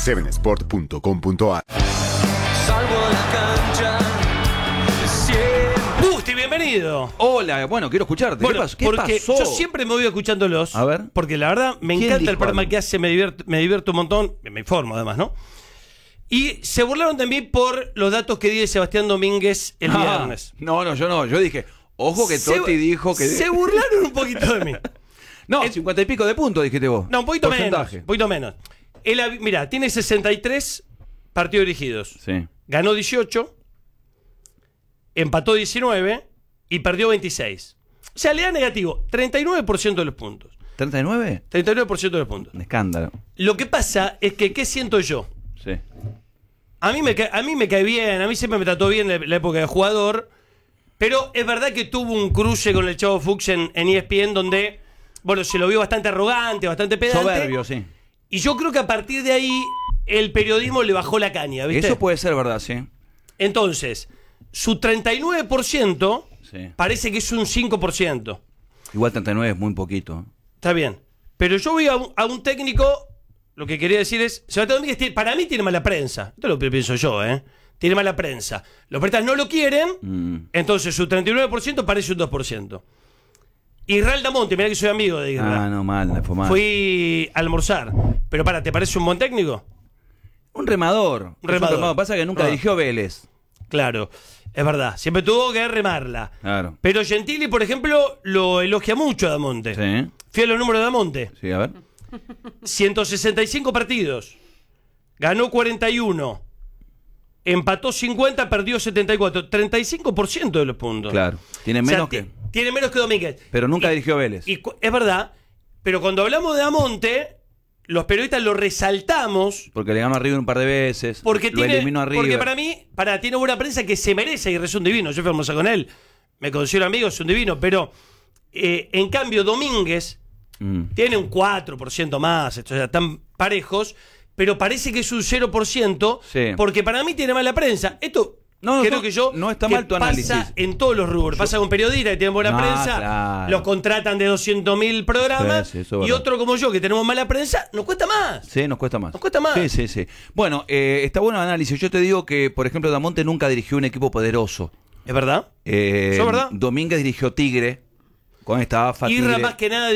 7sport.com.ar. Salvo la cancha siempre. Gusti, bienvenido. Hola, bueno, quiero escucharte. Bueno, ¿Qué porque pasó? yo siempre me voy escuchándolos. A ver. Porque la verdad me ¿Quién encanta dijo el programa algo? que hace, me divierto un montón. Me informo además, ¿no? Y se burlaron también por los datos que di de Sebastián Domínguez el viernes. No, yo no. Yo dije, ojo que Totti dijo que... Se burlaron un poquito de mí. No, 50 y pico de puntos dijiste vos. No, un poquito Porcentaje. menos. Mira, tiene 63 partidos dirigidos. Sí. Ganó 18, empató 19 y perdió 26. O sea, le da negativo 39% de los puntos. ¿39? 39% de los puntos. Un escándalo. Lo que pasa es que, ¿qué siento yo? Sí. A mí me cae bien, a mí siempre me trató bien la época de jugador, pero es verdad que tuvo un cruce con el Chavo Fuchs en ESPN donde, bueno, se lo vio bastante arrogante, bastante pedante. Soberbio, sí. Y yo creo que a partir de ahí el periodismo le bajó la caña, ¿viste? Eso puede ser verdad, sí. Entonces, su 39% Sí. parece que es un 5%. Igual 39 es muy poquito. Está bien. Pero yo voy a un técnico, lo que quería decir es, Sebastián Domínguez para mí tiene mala prensa. Esto es lo que pienso yo, ¿eh? Tiene mala prensa. Los prestas no lo quieren, entonces su 39% parece un 2%. Israel Damonte, mirá que soy amigo de Israel. Ah, no, mal, fue mal. Fui a almorzar. Pero ¿te parece un buen técnico? Un remador. Un remador. Pasa que nunca dirigió Vélez. Claro, es verdad. Siempre tuvo que remarla. Claro. Pero Gentili, por ejemplo, lo elogia mucho a Damonte. Sí. Fui a los números de Damonte. Sí, a ver. 165 partidos. Ganó 41. Empató 50, perdió 74. 35% de los puntos. Claro. Tiene menos que... Tiene menos que Domínguez. Pero nunca dirigió Vélez. Es verdad. Pero cuando hablamos de Damonte, los periodistas lo resaltamos. Porque le ganó a River un par de veces. Porque lo eliminó a River. Porque para mí, tiene buena prensa que se merece y es un divino. Yo fui a almorzar con él. Me considero amigo, es un divino. Pero, en cambio, Domínguez tiene un 4% más. O sea, están parejos. Pero parece que es un 0%. Sí. Porque para mí tiene mala prensa. Esto... creo que yo no está que mal tu análisis. pasa en todos los rubros. Pasa con periodistas que tienen buena prensa, claro. los contratan de 200.000 programas, Sí, eso es y verdad. otro como yo que tenemos mala prensa, nos cuesta más. Sí, nos cuesta más. Nos cuesta más. Sí. Bueno, está bueno el análisis. Yo te digo que, por ejemplo, Damonte nunca dirigió un equipo poderoso. ¿Es verdad? ¿Eso es verdad? Domínguez dirigió Tigre. Con esta AFA Irra Tigre. más que nada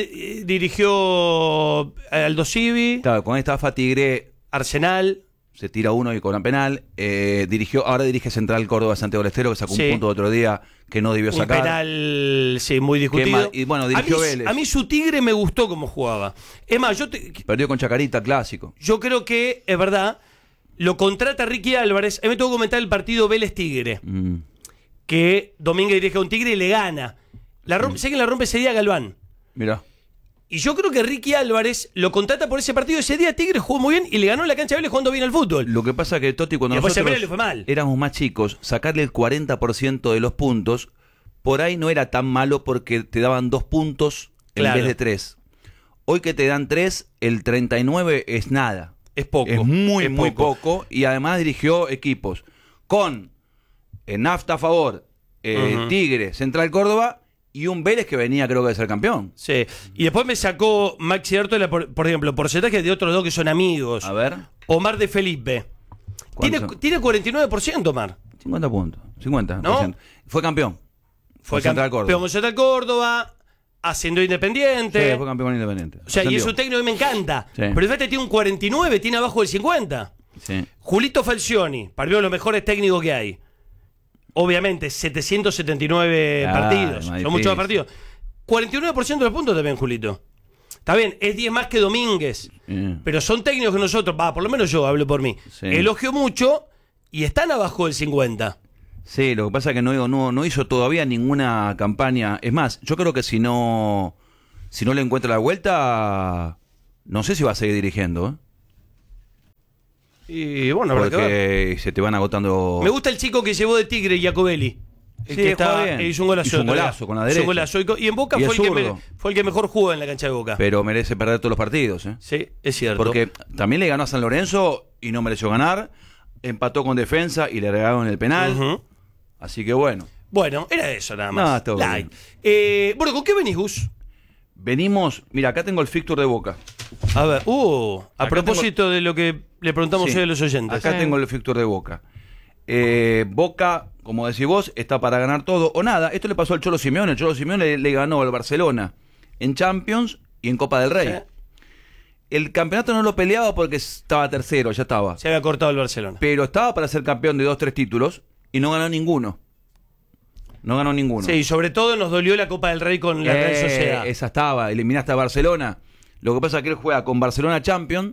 dirigió Aldo Civi, Claro, con esta AFA Tigre Arsenal. se tira uno y cobran penal. Ahora dirige Central Córdoba Santiago del Estero, que sacó Sí. un punto el otro día que no debió Un sacar. penal, sí, muy discutido. Y bueno, dirigió a mí, Vélez. a mí su Tigre me gustó cómo jugaba. Es más, Perdió con Chacarita, clásico. yo creo que, es verdad, lo contrata Ricky Álvarez. A mí me tuvo que comentar el partido Vélez-Tigre. Que Domínguez dirige a un Tigre y le gana. Sé que la rompe ese día Galván. Mirá. Y yo creo que Ricky Álvarez lo contrata por ese partido. Ese día Tigre jugó muy bien y le ganó en la cancha de Vélez jugando bien al fútbol. Lo que pasa que Totti, cuando Y después a nosotros Vélez le fue mal. éramos más chicos, sacarle el 40% de los puntos, por ahí no era tan malo porque te daban 2 puntos en Claro. vez de 3. Hoy que te dan 3, el 39 es nada. Es poco. Es muy poco. Y además dirigió equipos con Nafta a favor, Tigre, Central Córdoba y un Vélez que venía, creo que, de ser campeón. Sí. Y después me sacó Maxi Artola, por ejemplo, porcentajes de otros dos que son amigos. A ver. Omar de Felipe. ¿Cuántos Tiene 49%, Omar. 50 puntos. 50%. ¿No? Fue campeón. Fue Central campeón Córdoba. con Central Córdoba, ascendió Independiente. Sí, fue campeón con Independiente. O sea, y Ascendió. es un técnico que me encanta. Sí. Pero fíjate, tiene un 49, tiene abajo del 50. Sí. Julito Falcioni, para mí uno de los mejores técnicos que hay. Obviamente, 779 Claro, partidos. más Son muchos difícil. partidos. 49% de los puntos también, Julito. Está bien, es 10 más que Domínguez. Pero son técnicos que nosotros, por lo menos yo hablo por mí, Sí. elogio mucho y están abajo del 50. Sí, lo que pasa es que no hizo todavía ninguna campaña. Es más, yo creo que si no le encuentra la vuelta, no sé si va a seguir dirigiendo. Y bueno, habrá que ver. Porque se te van agotando. Me gusta el chico que llevó de Tigre, Giacobelli. El Sí, que juega bien. hizo un golazo. Hizo un golazo con la derecha. Hizo un golazo. Y en Boca Y fue es zurdo. el que mejor jugó en la cancha de Boca. Pero merece perder todos los partidos. Sí, es cierto. Porque también le ganó a San Lorenzo y no mereció ganar. Empató con Defensa y le regalaron el penal. Ujú. Así que bueno. Bueno, era eso nada más. No, está Light. bien. Bueno, ¿con qué venís, Gus? Venimos. Mira, acá tengo el fixture de Boca. A ver, a Acá propósito de lo que le preguntamos Sí. hoy a los oyentes. Acá tengo el fixture de Boca. Boca, como decís vos, está para ganar todo o nada. Esto le pasó al Cholo Simeone. El Cholo Simeone le ganó al Barcelona en Champions y en Copa del Rey. Sí. El campeonato no lo peleaba porque estaba tercero, ya estaba. Se había cortado el Barcelona. Pero estaba para ser campeón de 2-3 títulos y no ganó ninguno. No ganó ninguno. Sí, y sobre todo nos dolió la Copa del Rey con la Real Sociedad. Esa estaba, eliminaste a Barcelona. Lo que pasa es que él juega con Barcelona Champions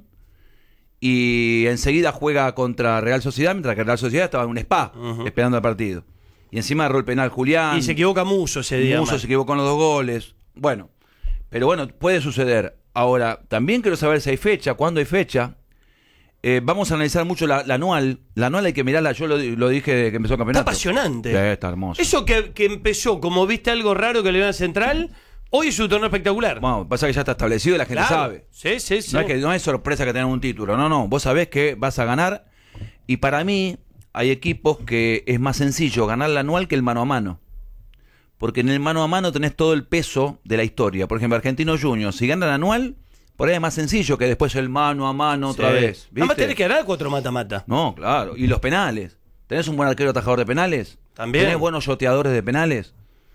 y enseguida juega contra Real Sociedad, mientras que Real Sociedad estaba en un spa esperando el partido. Y encima erró el penal Julián. Y se equivoca Musso ese día. Musso mal. se equivocó en los 2 goles. Bueno, pero bueno, puede suceder. Ahora, también quiero saber si hay fecha, cuándo hay fecha. Vamos a analizar mucho la anual. La anual hay que mirarla, yo lo dije desde que empezó el campeonato. Está apasionante. Sí, está hermoso. Eso que empezó, como viste algo raro que le dio a Central, hoy es un torneo espectacular. Bueno, pasa que ya está establecido y la gente Claro. sabe. Sí, sí, sí. No es sorpresa que tengan un título. No. Vos sabés que vas a ganar. Y para mí, hay equipos que es más sencillo ganar la anual que el mano a mano. Porque en el mano a mano tenés todo el peso de la historia. Por ejemplo, Argentino Junior, si ganan la anual, por ahí es más sencillo que después el mano a mano otra vez. ¿Viste? Además tenés que ganar 4 mata-mata. No, claro. Y los penales. ¿Tenés un buen arquero atajador de penales? También. ¿Tenés buenos yoteadores de penales?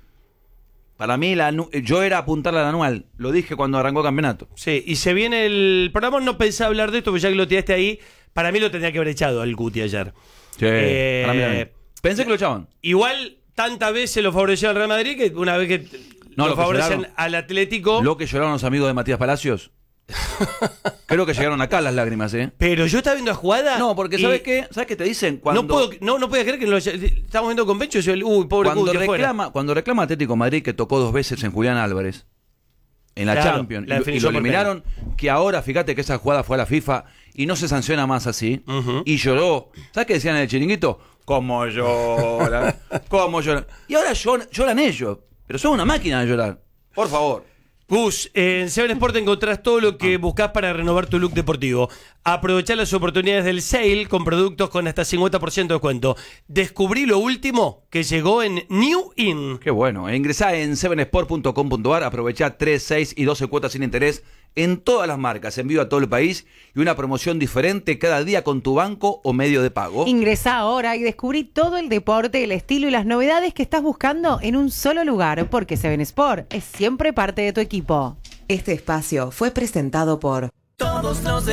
Para mí, yo era apuntarle al anual. Lo dije cuando arrancó el campeonato. Sí, y se viene el programa, no pensaba hablar de esto, pero ya que lo tiraste ahí, para mí lo tendría que haber echado al Guti ayer. Sí, para mí también. Pensé que lo echaban. Igual, tantas veces lo favoreció al Real Madrid que una vez que No, lo lo que favorecen lloraron. al Atlético. Lo que lloraron los amigos de Matías Palacios. Creo que llegaron acá las lágrimas, ¿eh? Pero yo estaba viendo la jugada. No, porque y ¿sabes qué? ¿Sabes qué te dicen? Cuando, no podía creer que estamos viendo con Pencho y yo, uy, pobre cuando Guti afuera. cuando reclama Atlético Madrid que tocó 2 veces en Julián Álvarez en la Claro, Champions la y lo definición por eliminaron, que ahora fíjate que esa jugada fue a la FIFA y no se sanciona más así. Y lloró. ¿Sabes qué decían en el chiringuito? ¿Cómo lloran? ¿Cómo lloran? Y ahora lloran ellos. Pero son una máquina de llorar. Por favor. Gus, en Seven Sport encontrás todo lo que buscas para renovar tu look deportivo. Aprovechá las oportunidades del sale con productos con hasta 50% de descuento. Descubrí lo último que llegó en New In. Qué bueno. Ingresá en 7sport.com.ar, aprovechá 3, 6 y 12 cuotas sin interés en todas las marcas, envío a todo el país y una promoción diferente cada día con tu banco o medio de pago. Ingresá ahora y descubrí todo el deporte, el estilo y las novedades que estás buscando en un solo lugar, porque Seven Sport es siempre parte de tu equipo. Este espacio fue presentado por Todos los